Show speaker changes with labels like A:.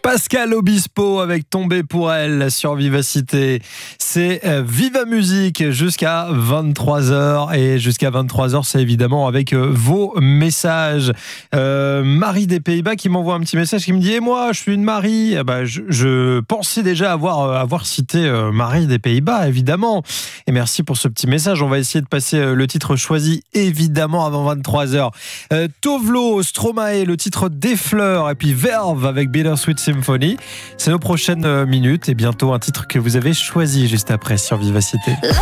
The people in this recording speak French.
A: Pascal Obispo avec Tombé pour elle sur Vivacité. C'est Viva Musique jusqu'à 23h. Et jusqu'à 23h, c'est évidemment avec vos messages. Marie des Pays-Bas qui m'envoie un petit message qui me dit « Et moi, je suis une Marie ». Je pensais déjà avoir cité Marie des Pays-Bas, évidemment. Et merci pour ce petit message. On va essayer de passer le titre choisi, évidemment, avant 23h. Tovlo, Stromae, le titre Des Fleurs. Et puis Verve avec Bittersweet Symphony. C'est nos prochaines minutes et bientôt un titre que vous avez choisi juste après sur Vivacité.